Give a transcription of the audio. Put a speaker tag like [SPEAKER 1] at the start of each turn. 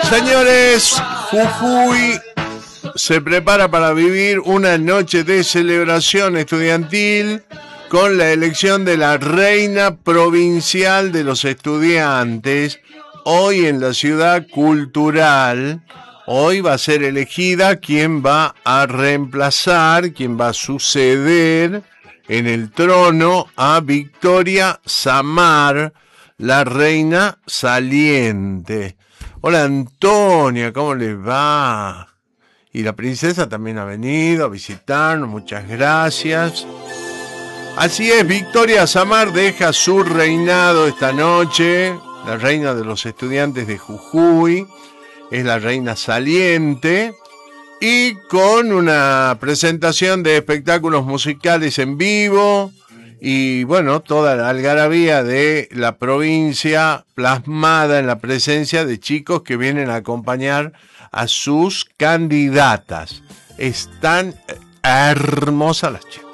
[SPEAKER 1] Señores, Jujuy se prepara para vivir una noche de celebración estudiantil con la elección de la reina provincial de los estudiantes. Hoy en la ciudad cultural, hoy va a ser elegida quién va a reemplazar, quién va a suceder en el trono a Victoria Samar, la reina saliente. Hola Antonia, ¿cómo les va? Y la princesa también ha venido a visitarnos, muchas gracias. Así es, Victoria Samar deja su reinado esta noche, la reina de los estudiantes de Jujuy, es la reina saliente, y con una presentación de espectáculos musicales en vivo, y bueno, toda la algarabía de la provincia plasmada en la presencia de chicos que vienen a acompañar a sus candidatas. Están hermosas las chicas.